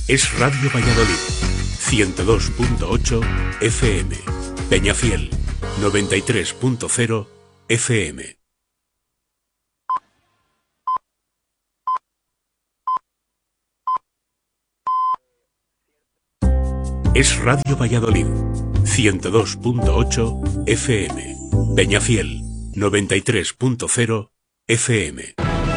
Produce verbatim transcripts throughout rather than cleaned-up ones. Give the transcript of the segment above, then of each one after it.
Es Radio Valladolid, ciento dos punto ocho F M. Peñafiel, noventa y tres punto cero F M. Es Radio Valladolid, ciento dos punto ocho F M. Peñafiel, noventa y tres punto cero F M.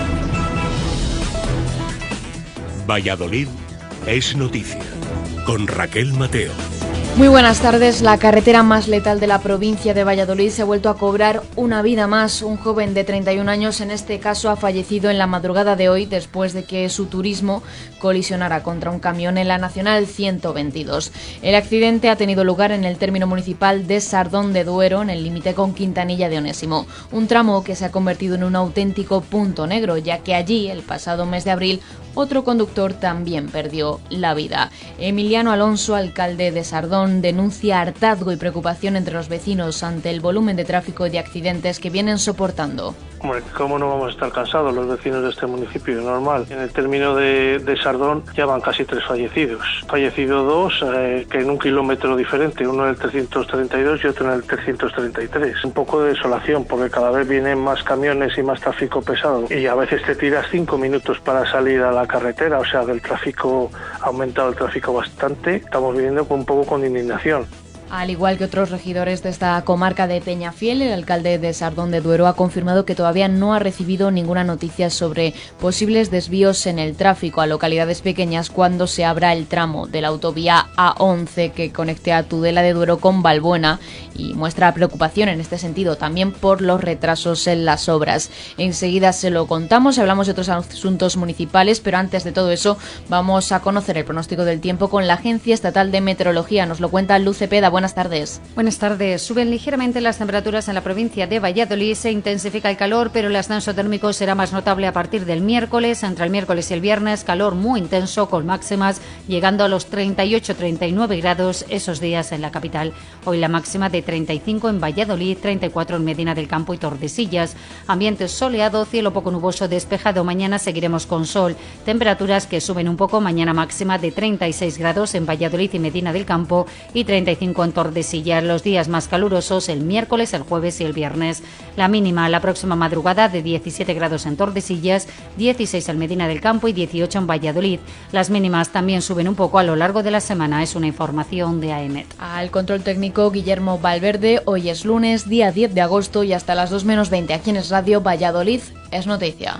Valladolid es noticia, con Raquel Mateo. Muy buenas tardes. La carretera más letal de la provincia de Valladolid se ha vuelto a cobrar una vida más. Un joven de treinta y un años, en este caso, ha fallecido en la madrugada de hoy después de que su turismo colisionara contra un camión en la Nacional ciento veintidós. El accidente ha tenido lugar en el término municipal de Sardón de Duero, en el límite con Quintanilla de Onésimo. Un tramo que se ha convertido en un auténtico punto negro, ya que allí, el pasado mes de abril, otro conductor también perdió la vida. Emiliano Alonso, alcalde de Sardón, denuncia hartazgo y preocupación entre los vecinos ante el volumen de tráfico y de accidentes que vienen soportando. Hombre, ¿cómo no vamos a estar cansados los vecinos de este municipio? Normal. En el término de, de Sardón ya van casi tres fallecidos. Fallecido dos, eh, que en un kilómetro diferente, uno en el trescientos treinta y dos y otro en el trescientos treinta y tres. Un poco de desolación, porque cada vez vienen más camiones y más tráfico pesado. Y a veces te tiras cinco minutos para salir a la carretera, o sea, del tráfico, ha aumentado el tráfico bastante. Estamos viviendo un poco con indignación. Al igual que otros regidores de esta comarca de Peñafiel, el alcalde de Sardón de Duero ha confirmado que todavía no ha recibido ninguna noticia sobre posibles desvíos en el tráfico a localidades pequeñas cuando se abra el tramo de la autovía A once que conecte a Tudela de Duero con Valbuena, y muestra preocupación en este sentido también por los retrasos en las obras. Enseguida se lo contamos, hablamos de otros asuntos municipales, pero antes de todo eso vamos a conocer el pronóstico del tiempo con la Agencia Estatal de Meteorología. Nos lo cuenta Luz Cepeda. Buenas tardes. Buenas tardes. Suben ligeramente las temperaturas en la provincia de Valladolid, se intensifica el calor, pero el ascenso térmico será más notable a partir del miércoles. Entre el miércoles y el viernes, calor muy intenso con máximas llegando a los treinta y ocho a treinta y nueve grados esos días en la capital. Hoy la máxima de treinta y cinco en Valladolid, treinta y cuatro en Medina del Campo y Tordesillas. Ambiente soleado, cielo poco nuboso despejado. Mañana seguiremos con sol. Temperaturas que suben un poco. Mañana máxima de treinta y seis grados en Valladolid y Medina del Campo y treinta y cinco en Tordesillas. Los días más calurosos el miércoles, el jueves y el viernes. La mínima la próxima madrugada de diecisiete grados en Tordesillas, dieciséis en Medina del Campo y dieciocho en Valladolid. Las mínimas también suben un poco a lo largo de la semana. Es una información de AEMET. Al control técnico Guillermo Valverde. Hoy es lunes, día diez de agosto, y hasta las dos menos veinte aquí en Es Radio Valladolid es noticia.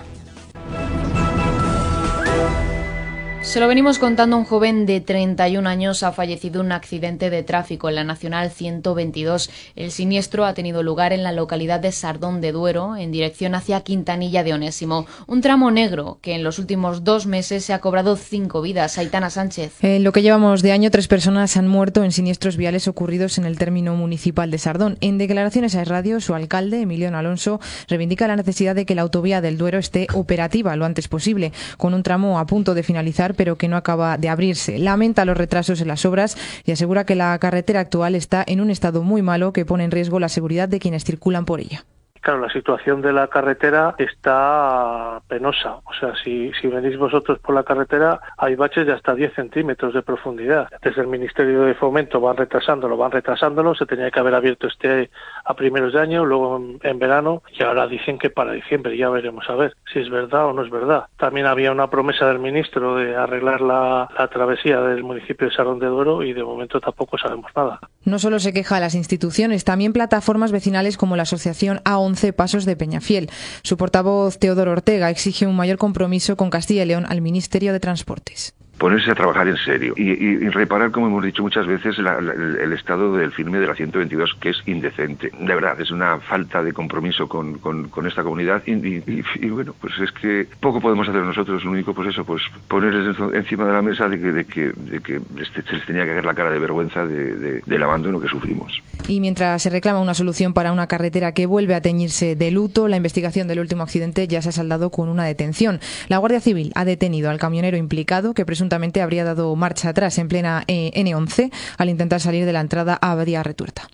Se lo venimos contando. Un joven de treinta y un años ha fallecido en un accidente de tráfico en la Nacional ciento veintidós. El siniestro ha tenido lugar en la localidad de Sardón de Duero, en dirección hacia Quintanilla de Onésimo. Un tramo negro que en los últimos dos meses se ha cobrado cinco vidas. Aitana Sánchez. En lo que llevamos de año, tres personas han muerto en siniestros viales ocurridos en el término municipal de Sardón. En declaraciones a Es Radio, su alcalde, Emiliano Alonso, reivindica la necesidad de que la autovía del Duero esté operativa lo antes posible, con un tramo a punto de finalizar pero que no acaba de abrirse. Lamenta los retrasos en las obras y asegura que la carretera actual está en un estado muy malo que pone en riesgo la seguridad de quienes circulan por ella. Claro, la situación de la carretera está penosa. O sea, si, si venís vosotros por la carretera, hay baches de hasta diez centímetros de profundidad. Desde el Ministerio de Fomento van retrasándolo, van retrasándolo. Se tenía que haber abierto este a primeros de año, luego en, en verano, y ahora dicen que para diciembre. Ya veremos a ver si es verdad o no es verdad. También había una promesa del ministro de arreglar la, la travesía del municipio de Sardón de Duero y de momento tampoco sabemos nada. No solo se queja a las instituciones, también plataformas vecinales como la asociación A once Pasos de Peñafiel. Su portavoz, Teodoro Ortega, exige un mayor compromiso con Castilla y León al Ministerio de Transportes. Ponerse a trabajar en serio y, y, y reparar, como hemos dicho muchas veces, la, la, el estado del firme de la ciento veintidós, que es indecente. De verdad, es una falta de compromiso con, con, con esta comunidad y, y, y, y bueno, pues es que poco podemos hacer nosotros. Lo único, pues eso, pues ponerles encima de la mesa de que, de que, de que se les tenía que caer la cara de vergüenza de, de, del abandono que sufrimos. Y mientras se reclama una solución para una carretera que vuelve a teñirse de luto, la investigación del último accidente ya se ha saldado con una detención. La Guardia Civil ha detenido al camionero implicado, que presuntamente habría dado marcha atrás en plena eh, ene once al intentar salir de la entrada a Abadía Retuerta.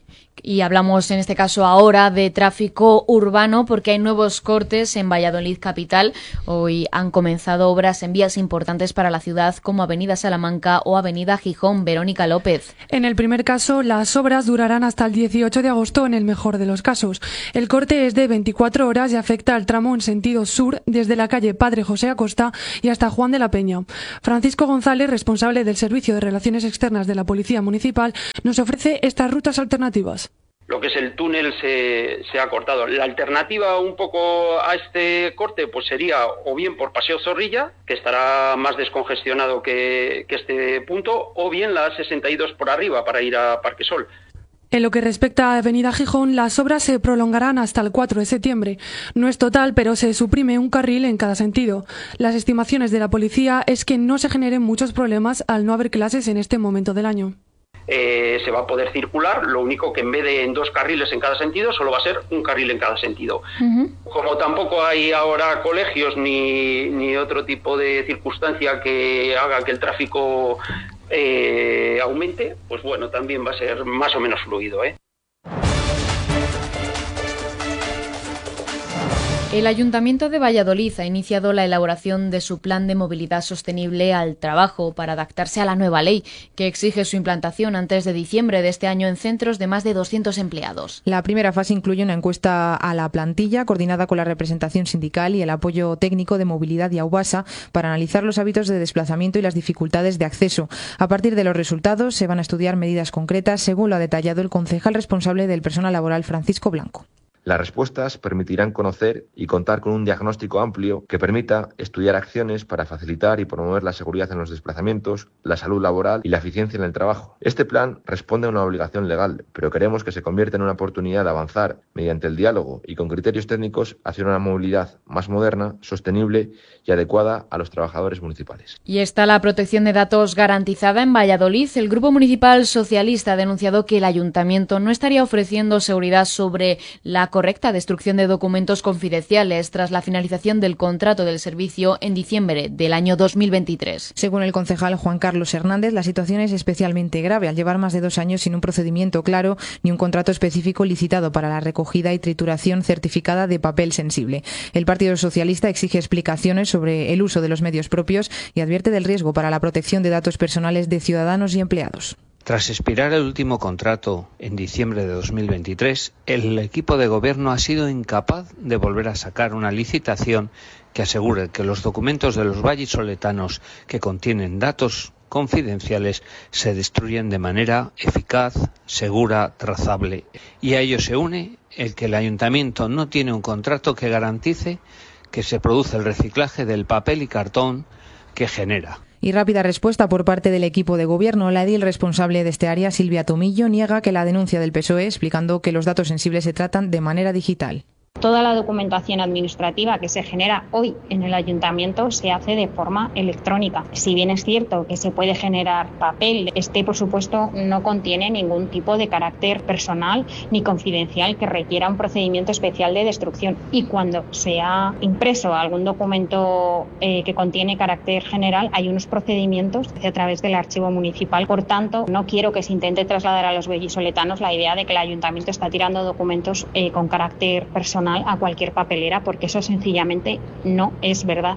Y hablamos en este caso ahora de tráfico urbano porque hay nuevos cortes en Valladolid capital. Hoy han comenzado obras en vías importantes para la ciudad como Avenida Salamanca o Avenida Gijón. Verónica López. En el primer caso, las obras durarán hasta el dieciocho de agosto en el mejor de los casos. El corte es de veinticuatro horas y afecta al tramo en sentido sur desde la calle Padre José Acosta y hasta Juan de la Peña. Francisco González, responsable del Servicio de Relaciones Externas de la Policía Municipal, nos ofrece estas rutas alternativas. Lo que es el túnel se, se ha cortado. La alternativa un poco a este corte pues sería o bien por Paseo Zorrilla, que estará más descongestionado que, que este punto, o bien la sesenta y dos por arriba para ir a Parque Sol. En lo que respecta a Avenida Gijón, las obras se prolongarán hasta el cuatro de septiembre. No es total, pero se suprime un carril en cada sentido. Las estimaciones de la policía es que no se generen muchos problemas al no haber clases en este momento del año. Eh, se va a poder circular, lo único que en vez de en dos carriles en cada sentido, solo va a ser un carril en cada sentido. Uh-huh. Como tampoco hay ahora colegios ni, ni otro tipo de circunstancia que haga que el tráfico eh, aumente, pues bueno, también va a ser más o menos fluido, ¿eh? El Ayuntamiento de Valladolid ha iniciado la elaboración de su plan de movilidad sostenible al trabajo para adaptarse a la nueva ley, que exige su implantación antes de diciembre de este año en centros de más de doscientos empleados. La primera fase incluye una encuesta a la plantilla coordinada con la representación sindical y el apoyo técnico de movilidad y Aubasa para analizar los hábitos de desplazamiento y las dificultades de acceso. A partir de los resultados se van a estudiar medidas concretas, según lo ha detallado el concejal responsable del personal laboral, Francisco Blanco. Las respuestas permitirán conocer y contar con un diagnóstico amplio que permita estudiar acciones para facilitar y promover la seguridad en los desplazamientos, la salud laboral y la eficiencia en el trabajo. Este plan responde a una obligación legal, pero queremos que se convierta en una oportunidad de avanzar mediante el diálogo y con criterios técnicos hacia una movilidad más moderna, sostenible y adecuada a los trabajadores municipales. Y está la protección de datos garantizada en Valladolid. El Grupo Municipal Socialista ha denunciado que el Ayuntamiento no estaría ofreciendo seguridad sobre la correcta destrucción de documentos confidenciales tras la finalización del contrato del servicio en diciembre del año dos mil veintitrés. Según el concejal Juan Carlos Hernández, la situación es especialmente grave al llevar más de dos años sin un procedimiento claro ni un contrato específico licitado para la recogida y trituración certificada de papel sensible. El Partido Socialista exige explicaciones sobre el uso de los medios propios y advierte del riesgo para la protección de datos personales de ciudadanos y empleados. Tras expirar el último contrato en diciembre de dos mil veintitrés, el equipo de gobierno ha sido incapaz de volver a sacar una licitación que asegure que los documentos de los vallisoletanos que contienen datos confidenciales se destruyen de manera eficaz, segura, trazable. Y a ello se une el que el ayuntamiento no tiene un contrato que garantice que se produce el reciclaje del papel y cartón que genera. Y rápida respuesta por parte del equipo de gobierno. La edil responsable de este área, Silvia Tomillo, niega que la denuncia del P S O E, explicando que los datos sensibles se tratan de manera digital. Toda la documentación administrativa que se genera hoy en el ayuntamiento se hace de forma electrónica. Si bien es cierto que se puede generar papel, este por supuesto no contiene ningún tipo de carácter personal ni confidencial que requiera un procedimiento especial de destrucción. Y cuando se ha impreso algún documento eh, que contiene carácter general, hay unos procedimientos a través del archivo municipal. Por tanto, no quiero que se intente trasladar a los vallisoletanos la idea de que el ayuntamiento está tirando documentos eh, con carácter personal a cualquier papelera, porque eso sencillamente no es verdad.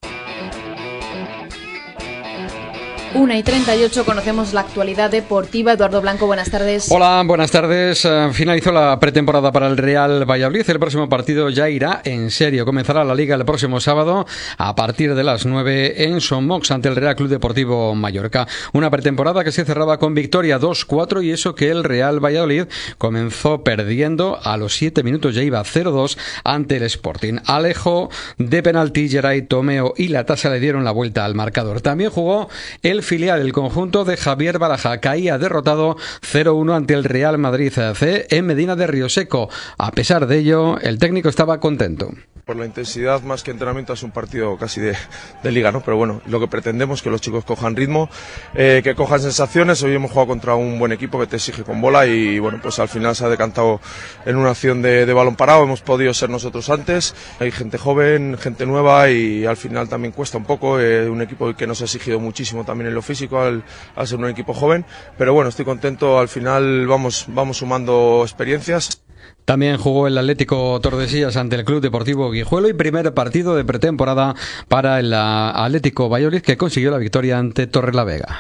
una y treinta y ocho, conocemos la actualidad deportiva. Eduardo Blanco, buenas tardes. Hola, buenas tardes. Finalizó la pretemporada para el Real Valladolid. El próximo partido ya irá en serio. Comenzará la Liga el próximo sábado a partir de las nueve en Son Mox ante el Real Club Deportivo Mallorca. Una pretemporada que se cerraba con victoria dos cuatro, y eso que el Real Valladolid comenzó perdiendo. A los siete minutos ya iba cero dos ante el Sporting. Alejo de penalti, Geray, Tomeo y Latasa le dieron la vuelta al marcador. También jugó el filial, el conjunto de Javier Baraja. Caía derrotado cero uno ante el Real Madrid C en Medina de Rioseco. A pesar de ello, el técnico estaba contento. Por la intensidad, más que entrenamiento, es un partido casi de, de liga, ¿no? Pero bueno, lo que pretendemos es que los chicos cojan ritmo, eh, que cojan sensaciones. Hoy hemos jugado contra un buen equipo que te exige con bola y bueno, pues al final se ha decantado en una acción de, de balón parado. Hemos podido ser nosotros antes. Hay gente joven, gente nueva y al final también cuesta un poco. Eh, un equipo que nos ha exigido muchísimo también el en lo físico al, al ser un equipo joven, pero bueno, estoy contento, al final vamos, vamos sumando experiencias. También jugó el Atlético Tordesillas ante el Club Deportivo Guijuelo y primer partido de pretemporada para el Atlético Valladolid, que consiguió la victoria ante Torrelavega.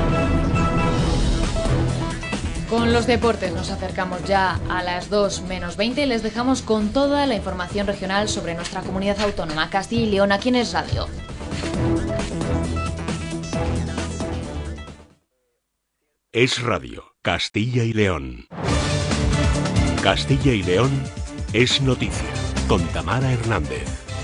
Con los deportes nos acercamos ya a las dos menos veinte y les dejamos con toda la información regional sobre nuestra comunidad autónoma, Castilla y León, aquí en Es Radio. Es Radio, Castilla y León. Castilla y León es noticia, con Tamara Hernández.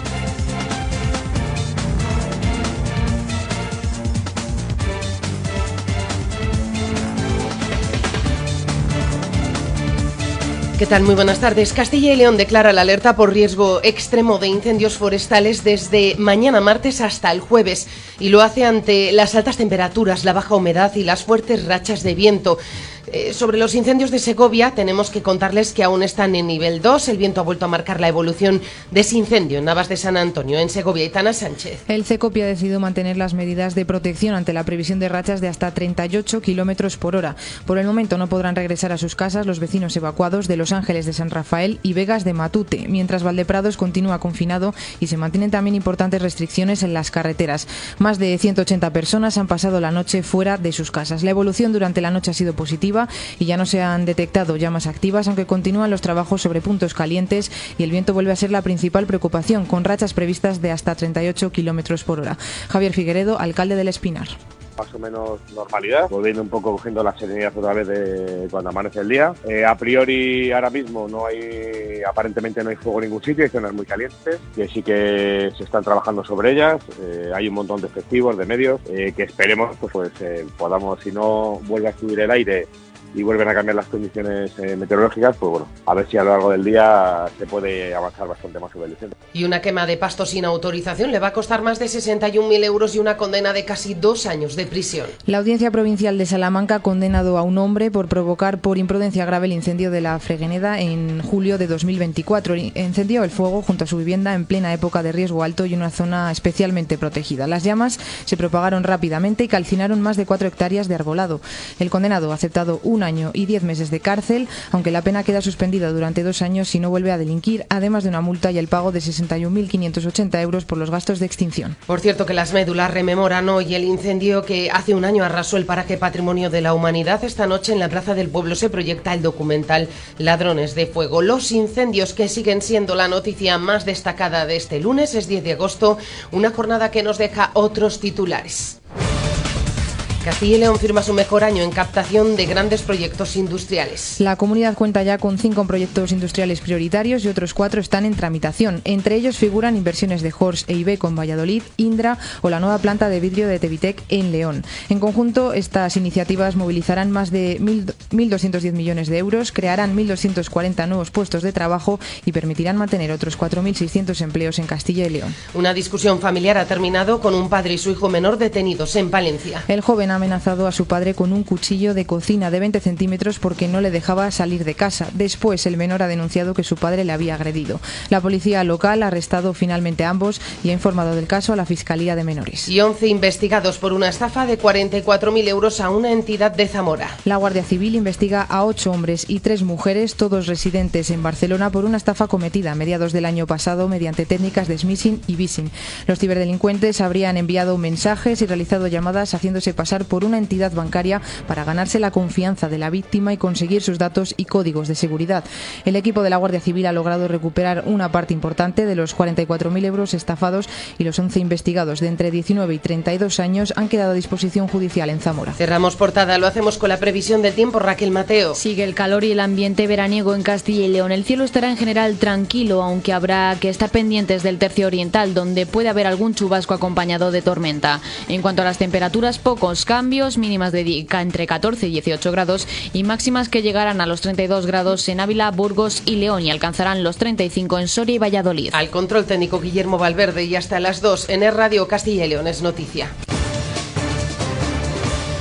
¿Qué tal? Muy buenas tardes. Castilla y León declara la alerta por riesgo extremo de incendios forestales desde mañana martes hasta el jueves y lo hace ante las altas temperaturas, la baja humedad y las fuertes rachas de viento. Eh, sobre los incendios de Segovia tenemos que contarles que aún están en nivel dos. El viento ha vuelto a marcar la evolución de ese incendio en Navas de San Antonio, en Segovia. Itana Sánchez. El CECOPI ha decidido mantener las medidas de protección ante la previsión de rachas de hasta treinta y ocho kilómetros por hora. Por el momento no podrán regresar a sus casas los vecinos evacuados de Los Ángeles de San Rafael y Vegas de Matute, mientras Valdeprados continúa confinado y se mantienen también importantes restricciones en las carreteras. Más de ciento ochenta personas han pasado la noche fuera de sus casas. La evolución durante la noche ha sido positiva y ya no se han detectado llamas activas, aunque continúan los trabajos sobre puntos calientes y el viento vuelve a ser la principal preocupación, con rachas previstas de hasta treinta y ocho kilómetros por hora. Javier Figueredo, alcalde del Espinar. Más o menos normalidad, volviendo un poco cogiendo la serenidad otra vez de cuando amanece el día. Eh, a priori ahora mismo no hay, aparentemente no hay fuego en ningún sitio, hay zonas muy calientes que sí que se están trabajando sobre ellas. Eh, hay un montón de efectivos, de medios, eh, que esperemos pues, pues eh, podamos, si no vuelve a subir el aire y vuelven a cambiar las condiciones eh, meteorológicas, pues bueno, a ver si a lo largo del día se puede avanzar bastante más sobre el incendio. Y una quema de pasto sin autorización le va a costar más de sesenta y un mil euros y una condena de casi dos años de prisión. La Audiencia Provincial de Salamanca ha condenado a un hombre por provocar por imprudencia grave el incendio de la Fregueneda en julio de dos mil veinticuatro. Encendió el fuego junto a su vivienda en plena época de riesgo alto y una zona especialmente protegida. Las llamas se propagaron rápidamente y calcinaron más de cuatro hectáreas de arbolado. El condenado ha aceptado un año y diez meses de cárcel, aunque la pena queda suspendida durante dos años si no vuelve a delinquir, además de una multa y el pago de sesenta y un mil quinientos ochenta euros por los gastos de extinción. Por cierto, que las médulas rememoran hoy el incendio que hace un año arrasó el paraje Patrimonio de la Humanidad. Esta noche en la Plaza del Pueblo se proyecta el documental Ladrones de Fuego. Los incendios que siguen siendo la noticia más destacada de este lunes. Es diez de agosto, una jornada que nos deja otros titulares. Castilla y León firma su mejor año en captación de grandes proyectos industriales. La comunidad cuenta ya con cinco proyectos industriales prioritarios y otros cuatro están en tramitación. Entre ellos figuran inversiones de Horst e I B E con Valladolid, Indra o la nueva planta de vidrio de Tevitec en León. En conjunto, estas iniciativas movilizarán más de mil doscientos diez millones de euros, crearán mil doscientos cuarenta nuevos puestos de trabajo y permitirán mantener otros cuatro mil seiscientos empleos en Castilla y León. Una discusión familiar ha terminado con un padre y su hijo menor detenidos en Palencia. El joven ha amenazado a su padre con un cuchillo de cocina de veinte centímetros porque no le dejaba salir de casa. Después, el menor ha denunciado que su padre le había agredido. La policía local ha arrestado finalmente a ambos y ha informado del caso a la Fiscalía de Menores. Y once investigados por una estafa de cuarenta y cuatro mil euros a una entidad de Zamora. La Guardia Civil investiga a ocho hombres y tres mujeres, todos residentes en Barcelona, por una estafa cometida a mediados del año pasado mediante técnicas de smishing y vishing. Los ciberdelincuentes habrían enviado mensajes y realizado llamadas haciéndose pasar por una entidad bancaria para ganarse la confianza de la víctima y conseguir sus datos y códigos de seguridad. El equipo de la Guardia Civil ha logrado recuperar una parte importante de los cuarenta y cuatro mil euros estafados y los once investigados de entre diecinueve y treinta y dos años han quedado a disposición judicial en Zamora. Cerramos portada, lo hacemos con la previsión del tiempo. Raquel Mateo. Sigue el calor y el ambiente veraniego en Castilla y León. El cielo estará en general tranquilo, aunque habrá que estar pendientes del tercio oriental, donde puede haber algún chubasco acompañado de tormenta. En cuanto a las temperaturas, pocos cambios, mínimas de entre catorce y dieciocho grados y máximas que llegarán a los treinta y dos grados en Ávila, Burgos y León y alcanzarán los treinta y cinco en Soria y Valladolid. Al control técnico Guillermo Valverde y hasta las dos en Es Radio Castilla y León es noticia.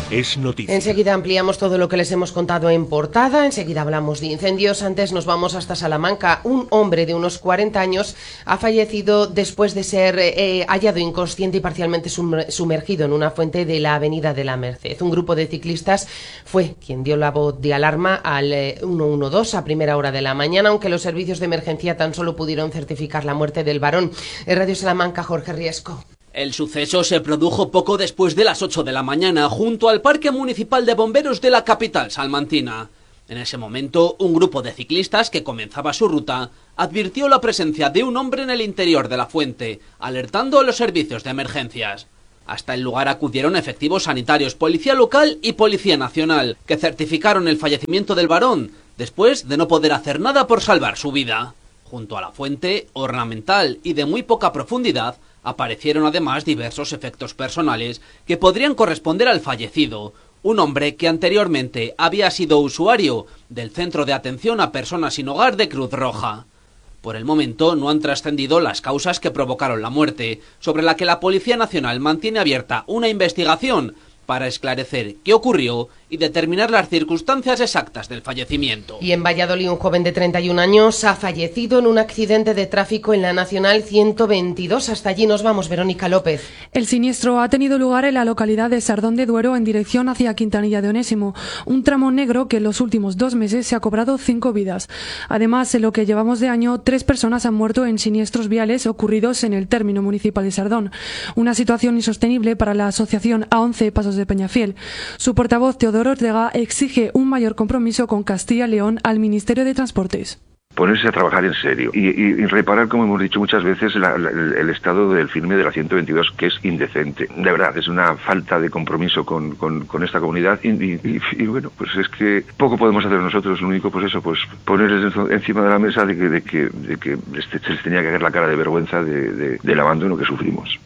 Es noticia. Enseguida ampliamos todo lo que les hemos contado en portada. Enseguida hablamos de incendios. Antes nos vamos hasta Salamanca. Un hombre de unos cuarenta años ha fallecido después de ser eh, hallado inconsciente y parcialmente sumergido en una fuente de la avenida de la Merced. Un grupo de ciclistas fue quien dio la voz de alarma al eh, ciento doce a primera hora de la mañana, aunque los servicios de emergencia tan solo pudieron certificar la muerte del varón. En Radio Salamanca, Jorge Riesco. El suceso se produjo poco después de las ocho de la mañana, junto al Parque Municipal de Bomberos de la capital salmantina. En ese momento, un grupo de ciclistas que comenzaba su ruta advirtió la presencia de un hombre en el interior de la fuente, alertando a los servicios de emergencias. Hasta el lugar acudieron efectivos sanitarios, policía local y policía nacional, que certificaron el fallecimiento del varón, después de no poder hacer nada por salvar su vida. Junto a la fuente, ornamental y de muy poca profundidad, aparecieron además diversos efectos personales que podrían corresponder al fallecido, un hombre que anteriormente había sido usuario del Centro de Atención a Personas sin Hogar de Cruz Roja. Por el momento no han trascendido las causas que provocaron la muerte, sobre la que la Policía Nacional mantiene abierta una investigación para esclarecer qué ocurrió y determinar las circunstancias exactas del fallecimiento. Y en Valladolid, un joven de treinta y un años ha fallecido en un accidente de tráfico en la Nacional ciento veintidós. Hasta allí nos vamos, Verónica López. El siniestro ha tenido lugar en la localidad de Sardón de Duero en dirección hacia Quintanilla de Onésimo, un tramo negro que en los últimos dos meses se ha cobrado cinco vidas. Además, en lo que llevamos de año, tres personas han muerto en siniestros viales ocurridos en el término municipal de Sardón. Una situación insostenible para la asociación A once Pasos de Peñafiel. Su portavoz, Teodoro Ortega, exige un mayor compromiso con Castilla y León al Ministerio de Transportes. Ponerse a trabajar en serio y, y, y reparar, como hemos dicho muchas veces, la, la, el estado del firme de la ciento veintidós, que es indecente. De verdad, es una falta de compromiso con, con, con esta comunidad y, y, y, y bueno, pues es que poco podemos hacer nosotros. Lo único, pues eso, pues ponerles encima de la mesa de que, de que, de que se les tenía que ver la cara de vergüenza de, de, del abandono que sufrimos.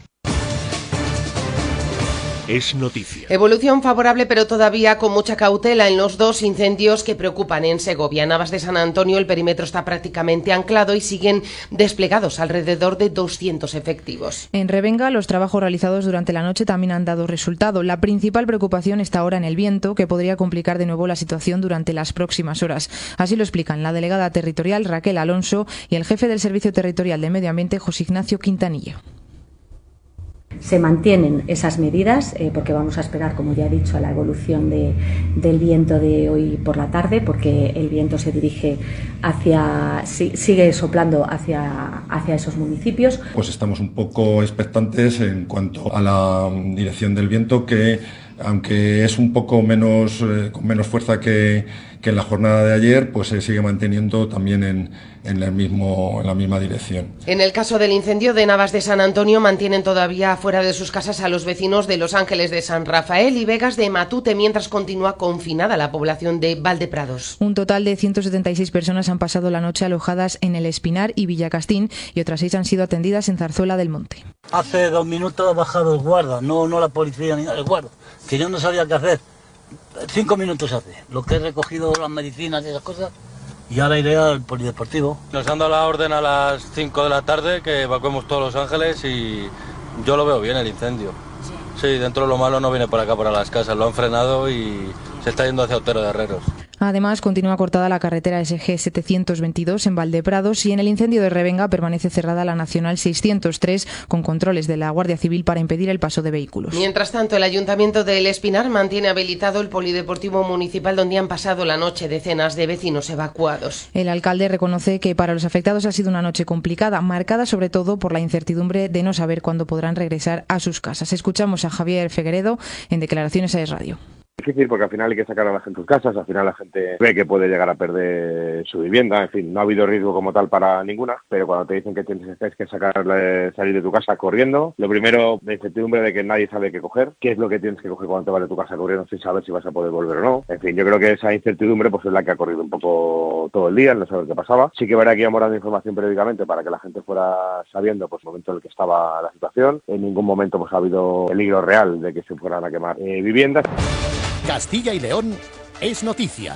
Es noticia. Evolución favorable, pero todavía con mucha cautela en los dos incendios que preocupan en Segovia. Navas de San Antonio, el perímetro está prácticamente anclado y siguen desplegados alrededor de doscientos efectivos. En Revenga, los trabajos realizados durante la noche también han dado resultado. La principal preocupación está ahora en el viento, que podría complicar de nuevo la situación durante las próximas horas. Así lo explican la delegada territorial Raquel Alonso y el jefe del Servicio Territorial de Medio Ambiente, José Ignacio Quintanilla. Se mantienen esas medidas eh, porque vamos a esperar, como ya he dicho, a la evolución de, del viento de hoy por la tarde, porque el viento se dirige hacia, si, sigue soplando hacia, hacia esos municipios. Pues estamos un poco expectantes en cuanto a la dirección del viento, que aunque es un poco menos eh, con menos fuerza que, que en la jornada de ayer, pues se sigue manteniendo también en, en, el mismo, en la misma dirección. En el caso del incendio de Navas de San Antonio, mantienen todavía fuera de sus casas a los vecinos de Los Ángeles de San Rafael y Vegas de Matute, mientras continúa confinada la población de Valdeprados. Un total de ciento setenta y seis personas han pasado la noche alojadas en El Espinar y Villacastín y otras seis han sido atendidas en Zarzuela del Monte. Hace dos minutos ha bajado el guarda, no, no la policía ni el guarda, que yo no sabía qué hacer. Cinco minutos hace, lo que he recogido las medicinas y esas cosas, y ahora iré al polideportivo. Nos han dado la orden a las cinco de la tarde que evacuemos todos Los Ángeles y yo lo veo bien el incendio. Sí, sí, dentro de lo malo no viene por acá, para las casas, lo han frenado y se está yendo hacia Otero de Herreros. Además, continúa cortada la carretera S G setecientos veintidós en Valdeprados y en el incendio de Revenga permanece cerrada la Nacional seiscientos tres con controles de la Guardia Civil para impedir el paso de vehículos. Mientras tanto, el Ayuntamiento de El Espinar mantiene habilitado el polideportivo municipal donde han pasado la noche decenas de vecinos evacuados. El alcalde reconoce que para los afectados ha sido una noche complicada, marcada sobre todo por la incertidumbre de no saber cuándo podrán regresar a sus casas. Escuchamos a Javier Fegueredo en declaraciones a Es Radio. Difícil porque al final hay que sacar a la gente de sus casas, al final la gente ve que puede llegar a perder su vivienda, en fin, no ha habido riesgo como tal para ninguna, pero cuando te dicen que tienes que sacar, salir de tu casa corriendo, lo primero, la incertidumbre de que nadie sabe qué coger, qué es lo que tienes que coger cuando te vas de tu casa corriendo sin saber si vas a poder volver o no, en fin, yo creo que esa incertidumbre pues es la que ha corrido un poco todo el día, no saber qué pasaba. Sí que verá que íbamos dando información periódicamente para que la gente fuera sabiendo pues el momento en el que estaba la situación, en ningún momento pues ha habido peligro real de que se fueran a quemar eh, viviendas. Castilla y León es noticia.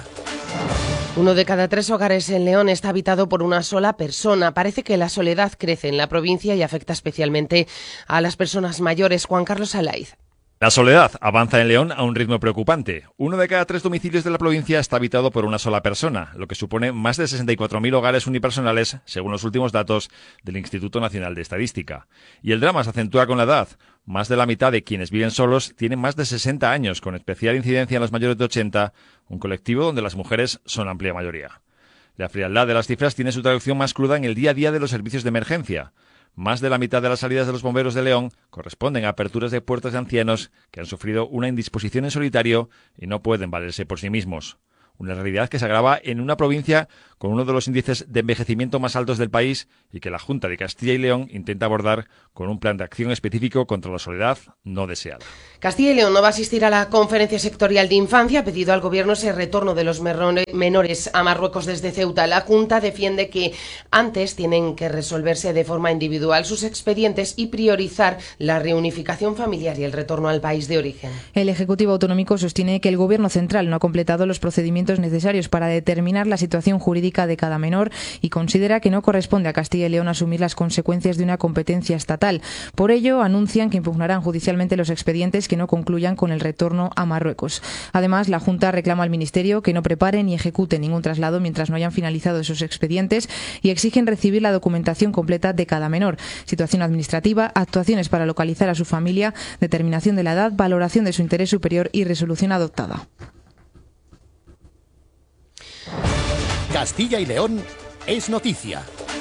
Uno de cada tres hogares en León está habitado por una sola persona. Parece que la soledad crece en la provincia y afecta especialmente a las personas mayores. Juan Carlos Alaiz. La soledad avanza en León a un ritmo preocupante. Uno de cada tres domicilios de la provincia está habitado por una sola persona, lo que supone más de sesenta y cuatro mil hogares unipersonales, según los últimos datos del Instituto Nacional de Estadística. Y el drama se acentúa con la edad. Más de la mitad de quienes viven solos tienen más de sesenta años, con especial incidencia en los mayores de ochenta, un colectivo donde las mujeres son amplia mayoría. La frialdad de las cifras tiene su traducción más cruda en el día a día de los servicios de emergencia. Más de la mitad de las salidas de los bomberos de León corresponden a aperturas de puertas de ancianos que han sufrido una indisposición en solitario y no pueden valerse por sí mismos. Una realidad que se agrava en una provincia con uno de los índices de envejecimiento más altos del país y que la Junta de Castilla y León intenta abordar con un plan de acción específico contra la soledad no deseada. Castilla y León no va a asistir a la conferencia sectorial de infancia. Ha pedido al Gobierno ese retorno de los menores a Marruecos desde Ceuta. La Junta defiende que antes tienen que resolverse de forma individual sus expedientes y priorizar la reunificación familiar y el retorno al país de origen. El Ejecutivo Autonómico sostiene que el Gobierno central no ha completado los procedimientos necesarios para determinar la situación jurídica de cada menor y considera que no corresponde a Castilla y León asumir las consecuencias de una competencia estatal. Por ello, anuncian que impugnarán judicialmente los expedientes que no concluyan con el retorno a Marruecos. Además, la Junta reclama al Ministerio que no prepare ni ejecute ningún traslado mientras no hayan finalizado esos expedientes y exigen recibir la documentación completa de cada menor, situación administrativa, actuaciones para localizar a su familia, determinación de la edad, valoración de su interés superior y resolución adoptada. Castilla y León es noticia.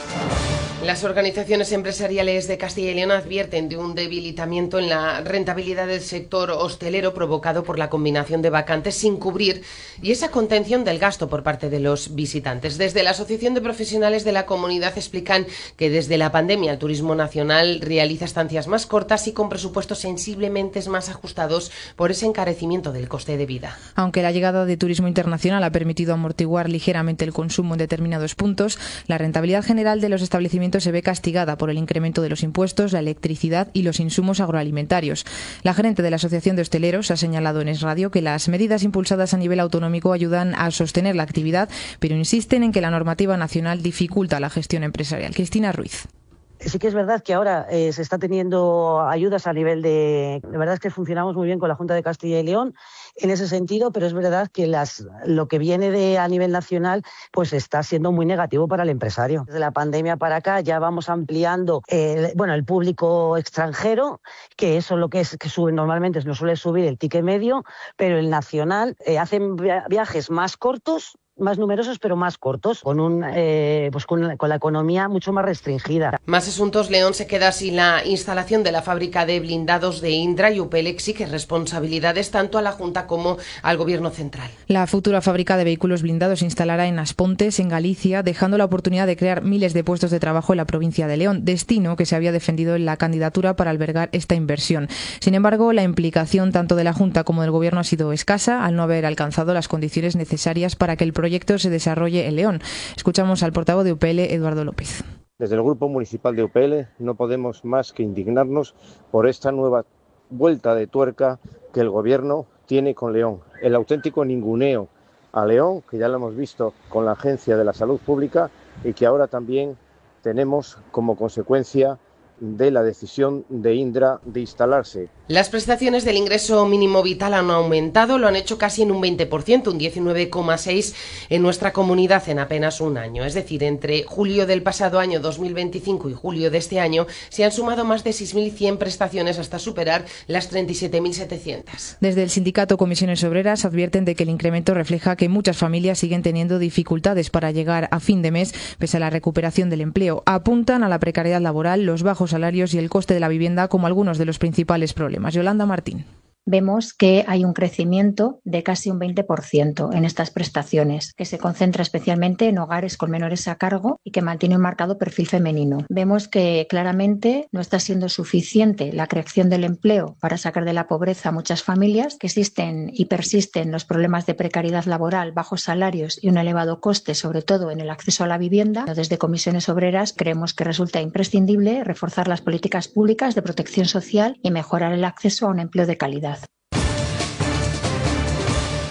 Las organizaciones empresariales de Castilla y León advierten de un debilitamiento en la rentabilidad del sector hostelero provocado por la combinación de vacantes sin cubrir y esa contención del gasto por parte de los visitantes. Desde la Asociación de Profesionales de la Comunidad explican que desde la pandemia el turismo nacional realiza estancias más cortas y con presupuestos sensiblemente más ajustados por ese encarecimiento del coste de vida. Aunque la llegada de turismo internacional ha permitido amortiguar ligeramente el consumo en determinados puntos, la rentabilidad general de los establecimientos se ve castigada por el incremento de los impuestos, la electricidad y los insumos agroalimentarios. La gerente de la Asociación de Hosteleros ha señalado en Es Radio que las medidas impulsadas a nivel autonómico ayudan a sostener la actividad, pero insisten en que la normativa nacional dificulta la gestión empresarial. Cristina Ruiz. Sí que es verdad que ahora eh, se está teniendo ayudas a nivel de... La verdad es que funcionamos muy bien con la Junta de Castilla y León en ese sentido, pero es verdad que las, lo que viene de a nivel nacional pues está siendo muy negativo para el empresario. Desde la pandemia para acá ya vamos ampliando el, bueno, el público extranjero, que eso es lo que es que sube normalmente, no suele subir el ticket medio, pero el nacional eh, hacen viajes más cortos, más numerosos pero más cortos, con un eh, pues con, con la economía mucho más restringida. Más asuntos. León se queda sin la instalación de la fábrica de blindados de Indra y Upel exige responsabilidades tanto a la Junta como al Gobierno central. La futura fábrica de vehículos blindados se instalará en Aspontes, en Galicia, dejando la oportunidad de crear miles de puestos de trabajo en la provincia de León, destino que se había defendido en la candidatura para albergar esta inversión. Sin embargo, la implicación tanto de la Junta como del Gobierno ha sido escasa al no haber alcanzado las condiciones necesarias para que el proyecto se desarrolle en León. Escuchamos al portavoz de U P L, Eduardo López. Desde el Grupo Municipal de U P L no podemos más que indignarnos por esta nueva vuelta de tuerca que el Gobierno tiene con León. El auténtico ninguneo a León, que ya lo hemos visto con la Agencia de la Salud Pública y que ahora también tenemos como consecuencia de la decisión de Indra de instalarse. Las prestaciones del ingreso mínimo vital han aumentado, lo han hecho casi en un veinte por ciento, un diecinueve coma seis por ciento en nuestra comunidad en apenas un año. Es decir, entre julio del pasado año dos mil veinticinco y julio de este año se han sumado más de seis mil cien prestaciones hasta superar las treinta y siete mil setecientas. Desde el sindicato Comisiones Obreras advierten de que el incremento refleja que muchas familias siguen teniendo dificultades para llegar a fin de mes pese a la recuperación del empleo. Apuntan a la precariedad laboral, los bajos salarios y el coste de la vivienda como algunos de los principales problemas. Yolanda Martín. Vemos que hay un crecimiento de casi un veinte por ciento en estas prestaciones, que se concentra especialmente en hogares con menores a cargo y que mantiene un marcado perfil femenino. Vemos que claramente no está siendo suficiente la creación del empleo para sacar de la pobreza a muchas familias, que existen y persisten los problemas de precariedad laboral, bajos salarios y un elevado coste, sobre todo en el acceso a la vivienda. Desde Comisiones Obreras creemos que resulta imprescindible reforzar las políticas públicas de protección social y mejorar el acceso a un empleo de calidad.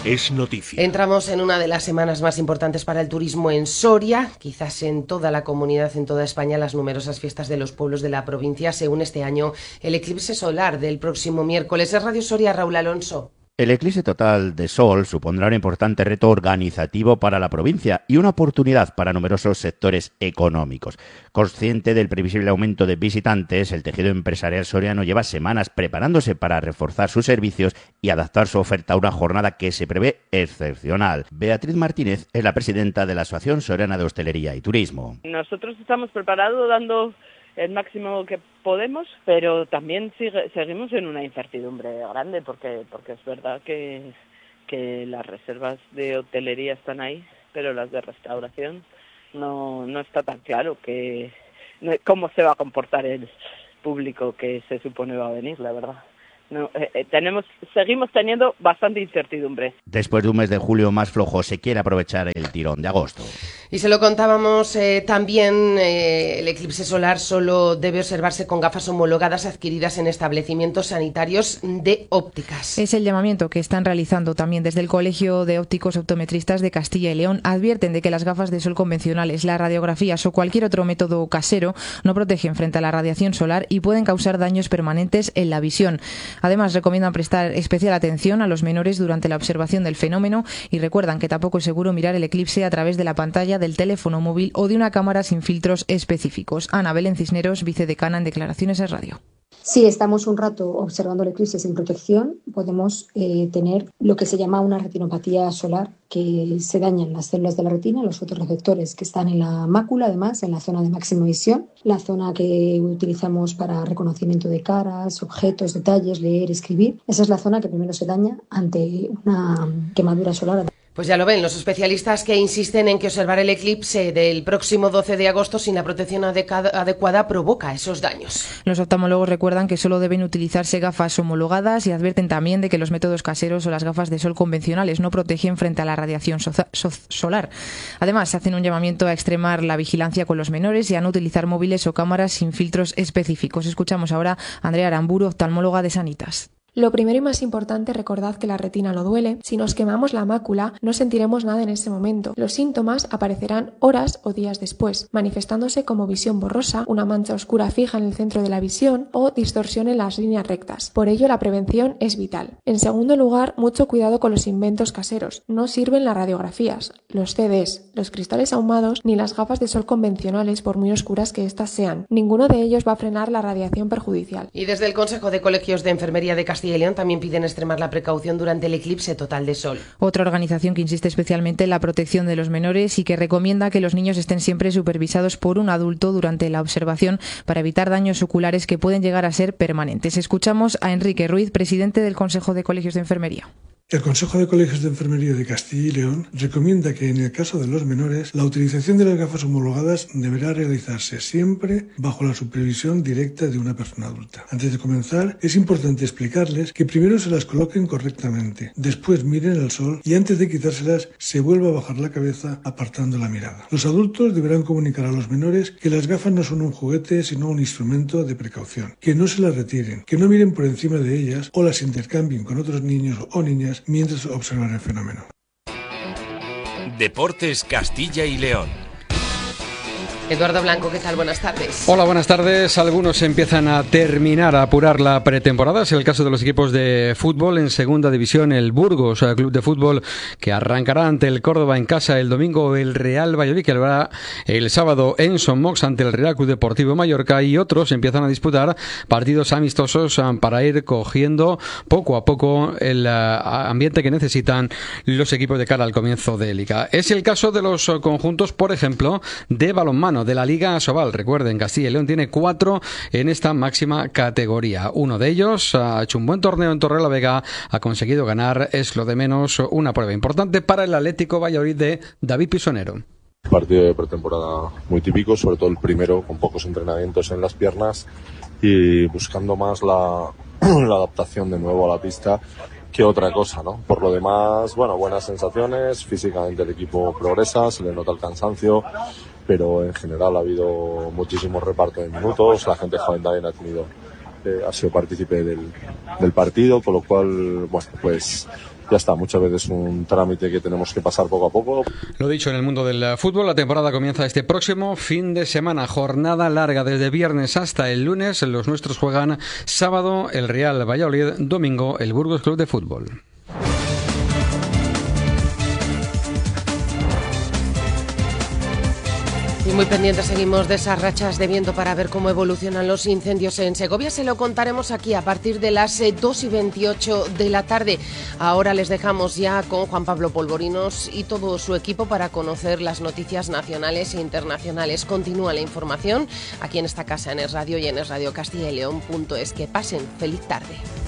Es noticia. Entramos en una de las semanas más importantes para el turismo en Soria, quizás en toda la comunidad, en toda España. Las numerosas fiestas de los pueblos de la provincia se une este año el eclipse solar del próximo miércoles. Es Radio Soria, Raúl Alonso. El eclipse total de sol supondrá un importante reto organizativo para la provincia y una oportunidad para numerosos sectores económicos. Consciente del previsible aumento de visitantes, el tejido empresarial soriano lleva semanas preparándose para reforzar sus servicios y adaptar su oferta a una jornada que se prevé excepcional. Beatriz Martínez es la presidenta de la Asociación Soriana de Hostelería y Turismo. Nosotros estamos preparados dando el máximo que podemos, pero también sigue, seguimos en una incertidumbre grande porque porque es verdad que, que las reservas de hotelería están ahí, pero las de restauración no, no está tan claro que cómo se va a comportar el público que se supone va a venir, la verdad. No, eh, eh, tenemos, seguimos teniendo bastante incertidumbre. Después de un mes de julio más flojo, se quiere aprovechar el tirón de agosto. Y se lo contábamos eh, también, eh, el eclipse solar solo debe observarse con gafas homologadas adquiridas en establecimientos sanitarios de ópticas. Es el llamamiento que están realizando también desde el Colegio de Ópticos Optometristas de Castilla y León. Advierten de que las gafas de sol convencionales, las radiografías o cualquier otro método casero no protegen frente a la radiación solar y pueden causar daños permanentes en la visión. Además, recomiendan prestar especial atención a los menores durante la observación del fenómeno y recuerdan que tampoco es seguro mirar el eclipse a través de la pantalla del teléfono móvil o de una cámara sin filtros específicos. Ana Belén Cisneros, vicedecana en Declaraciones en Radio. Si estamos un rato observando el eclipse sin protección, podemos eh, tener lo que se llama una retinopatía solar, que se dañan las células de la retina, los fotorreceptores que están en la mácula, además, en la zona de máxima visión, la zona que utilizamos para reconocimiento de caras, objetos, detalles, leer, escribir. Esa es la zona que primero se daña ante una quemadura solar. Pues ya lo ven los especialistas que insisten en que observar el eclipse del próximo doce de agosto sin la protección adecuada provoca esos daños. Los oftalmólogos recuerdan que solo deben utilizarse gafas homologadas y advierten también de que los métodos caseros o las gafas de sol convencionales no protegen frente a la radiación so- so- solar. Además, hacen un llamamiento a extremar la vigilancia con los menores y a no utilizar móviles o cámaras sin filtros específicos. Escuchamos ahora a Andrea Aramburu, oftalmóloga de Sanitas. Lo primero y más importante, recordad que la retina no duele. Si nos quemamos la mácula, no sentiremos nada en ese momento. Los síntomas aparecerán horas o días después, manifestándose como visión borrosa, una mancha oscura fija en el centro de la visión o distorsión en las líneas rectas. Por ello, la prevención es vital. En segundo lugar, mucho cuidado con los inventos caseros. No sirven las radiografías, los C Ds, los cristales ahumados ni las gafas de sol convencionales, por muy oscuras que éstas sean. Ninguno de ellos va a frenar la radiación perjudicial. Y desde el Consejo de Colegios de Enfermería de Castilla y León también piden extremar la precaución durante el eclipse total de sol. Otra organización que insiste especialmente en la protección de los menores y que recomienda que los niños estén siempre supervisados por un adulto durante la observación para evitar daños oculares que pueden llegar a ser permanentes. Escuchamos a Enrique Ruiz, presidente del Consejo de Colegios de Enfermería. El Consejo de Colegios de Enfermería de Castilla y León recomienda que en el caso de los menores la utilización de las gafas homologadas deberá realizarse siempre bajo la supervisión directa de una persona adulta. Antes de comenzar, es importante explicarles que primero se las coloquen correctamente, después miren al sol y antes de quitárselas se vuelva a bajar la cabeza apartando la mirada. Los adultos deberán comunicar a los menores que las gafas no son un juguete sino un instrumento de precaución, que no se las retiren, que no miren por encima de ellas o las intercambien con otros niños o niñas mientras observan el fenómeno. Deportes Castilla y León. Eduardo Blanco, ¿qué tal? Buenas tardes. Hola, buenas tardes. Algunos empiezan a terminar, a apurar la pretemporada. Es el caso de los equipos de fútbol en segunda división. El Burgos, el club de fútbol, que arrancará ante el Córdoba en casa el domingo. El Real Valladolid, que lo hará el sábado en Son Mox ante el Real Club Deportivo Mallorca. Y otros empiezan a disputar partidos amistosos para ir cogiendo poco a poco el ambiente que necesitan los equipos de cara al comienzo de Liga. Es el caso de los conjuntos, por ejemplo, de balonmano de la Liga Asobal. Recuerden, Castilla y León tiene cuatro en esta máxima categoría. Uno de ellos ha hecho un buen torneo en Torrelavega, ha conseguido ganar, es lo de menos, una prueba importante para el Atlético Valladolid de David Pisonero. Partido de pretemporada muy típico, sobre todo el primero, con pocos entrenamientos en las piernas y buscando más la, la adaptación de nuevo a la pista que otra cosa, ¿no? Por lo demás, bueno, buenas sensaciones, físicamente el equipo progresa, se le nota el cansancio, pero en general ha habido muchísimo reparto de minutos, la gente joven también ha tenido, eh, ha sido partícipe del, del partido, con lo cual, bueno, pues ya está, muchas veces un trámite que tenemos que pasar poco a poco. Lo dicho, en el mundo del fútbol, la temporada comienza este próximo fin de semana, jornada larga desde viernes hasta el lunes. Los nuestros juegan sábado el Real Valladolid, domingo el Burgos Club de Fútbol. Y muy pendientes seguimos de esas rachas de viento para ver cómo evolucionan los incendios en Segovia. Se lo contaremos aquí a partir de las dos y veintiocho de la tarde. Ahora les dejamos ya con Juan Pablo Polvorinos y todo su equipo para conocer las noticias nacionales e internacionales. Continúa la información aquí en esta casa en Es Radio y en es radio castilla y león punto es. Que pasen feliz tarde.